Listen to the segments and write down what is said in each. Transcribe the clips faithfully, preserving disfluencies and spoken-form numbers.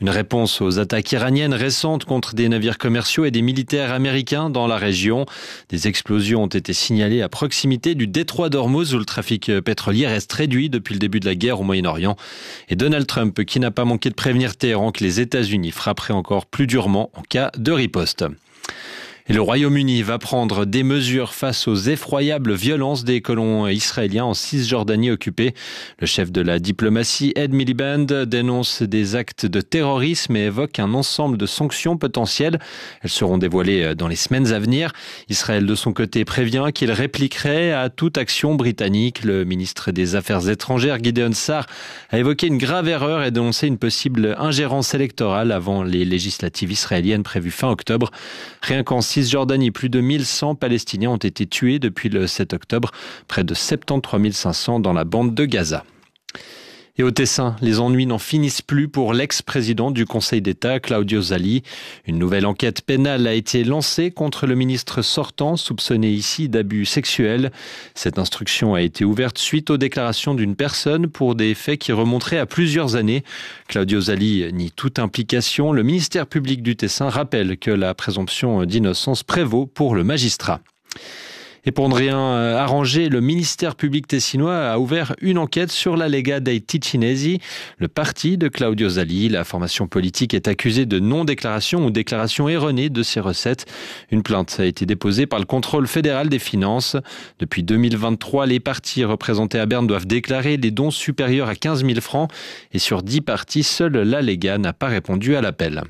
Une réponse aux attaques iraniennes récentes contre des navires commerciaux et des militaires américains dans la région. Des explosions ont été signalées à proximité du détroit d'Ormuz où le trafic pétrolier reste réduit depuis le début de la guerre au Moyen-Orient. Et Donald Trump qui n'a pas manqué de prévenir Téhéran que les États-Unis frapperaient encore plus durement en cas de riposte. Et le Royaume-Uni va prendre des mesures face aux effroyables violences des colons israéliens en Cisjordanie occupée. Le chef de la diplomatie, Ed Miliband, dénonce des actes de terrorisme et évoque un ensemble de sanctions potentielles. Elles seront dévoilées dans les semaines à venir. Israël, de son côté, prévient qu'il répliquerait à toute action britannique. Le ministre des Affaires étrangères, Gideon Sa'ar, a évoqué une grave erreur et dénoncé une possible ingérence électorale avant les législatives israéliennes prévues fin octobre. Rien qu'en Cisjordanie, plus de mille cent Palestiniens ont été tués depuis le sept octobre, près de soixante-treize mille cinq cents dans la bande de Gaza. Et au Tessin, les ennuis n'en finissent plus pour l'ex-président du Conseil d'État, Claudio Zali. Une nouvelle enquête pénale a été lancée contre le ministre sortant, soupçonné ici d'abus sexuels. Cette instruction a été ouverte suite aux déclarations d'une personne pour des faits qui remonteraient à plusieurs années. Claudio Zali nie toute implication. Le ministère public du Tessin rappelle que la présomption d'innocence prévaut pour le magistrat. Et pour ne rien arranger, le ministère public tessinois a ouvert une enquête sur la Lega dei Ticinesi, le parti de Claudio Zali. La formation politique est accusée de non-déclaration ou déclaration erronée de ses recettes. Une plainte a été déposée par le contrôle fédéral des finances. Depuis deux mille vingt-trois, les partis représentés à Berne doivent déclarer les dons supérieurs à quinze mille francs. Et sur dix partis, seule la Lega n'a pas répondu à l'appel.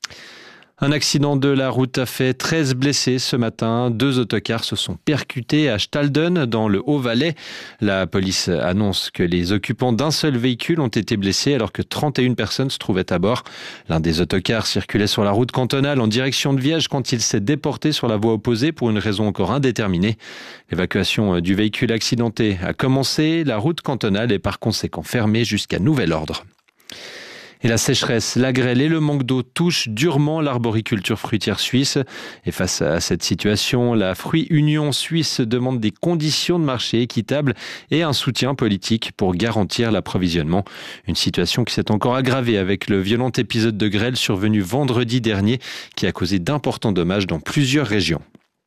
Un accident de la route a fait treize blessés ce matin. Deux autocars se sont percutés à Stalden, dans le Haut-Valais. La police annonce que les occupants d'un seul véhicule ont été blessés alors que trente et une personnes se trouvaient à bord. L'un des autocars circulait sur la route cantonale en direction de Viège quand il s'est déporté sur la voie opposée pour une raison encore indéterminée. L'évacuation du véhicule accidenté a commencé. La route cantonale est par conséquent fermée jusqu'à nouvel ordre. Et la sécheresse, la grêle et le manque d'eau touchent durement l'arboriculture fruitière suisse. Et face à cette situation, la Fruit Union Suisse demande des conditions de marché équitables et un soutien politique pour garantir l'approvisionnement. Une situation qui s'est encore aggravée avec le violent épisode de grêle survenu vendredi dernier qui a causé d'importants dommages dans plusieurs régions.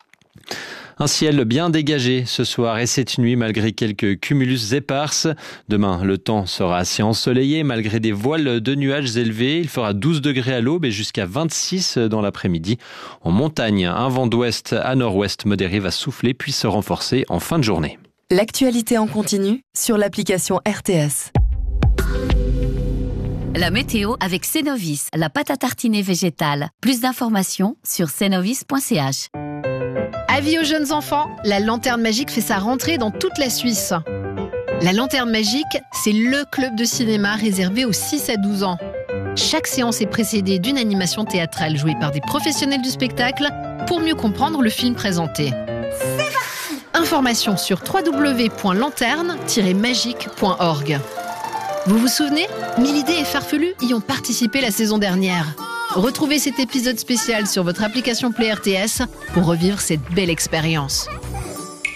Un ciel bien dégagé ce soir et cette nuit malgré quelques cumulus éparses. Demain, le temps sera assez ensoleillé malgré des voiles de nuages élevés. Il fera douze degrés à l'aube et jusqu'à vingt-six dans l'après-midi. En montagne, un vent d'ouest à nord-ouest modéré va souffler puis se renforcer en fin de journée. L'actualité en continu sur l'application R T S. La météo avec Cenovis, la pâte à tartiner végétale. Plus d'informations sur cenovis point c h. Avis aux jeunes enfants, la Lanterne Magique fait sa rentrée dans toute la Suisse. La Lanterne Magique, c'est le club de cinéma réservé aux six à douze ans. Chaque séance est précédée d'une animation théâtrale jouée par des professionnels du spectacle pour mieux comprendre le film présenté. C'est parti ! Informations sur w w w point lanterne tiret magique point org. Vous vous souvenez ? Milidé et Farfelu y ont participé la saison dernière. Retrouvez cet épisode spécial sur votre application Play R T S pour revivre cette belle expérience.